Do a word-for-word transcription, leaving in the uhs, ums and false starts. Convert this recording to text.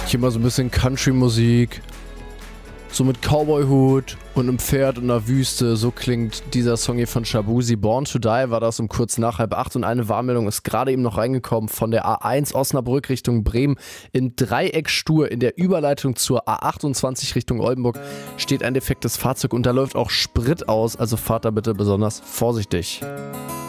Hier mal so ein bisschen Country-Musik. So mit Cowboy-Hut und einem Pferd in der Wüste. So klingt dieser Song hier von Shaboozey. Born to Die war das um kurz nach halb acht. Und eine Warnmeldung ist gerade eben noch reingekommen von der A eins Osnabrück Richtung Bremen. In Dreieckstur in der Überleitung zur A achtundzwanzig Richtung Oldenburg steht ein defektes Fahrzeug und da läuft auch Sprit aus. Also fahrt da bitte besonders vorsichtig.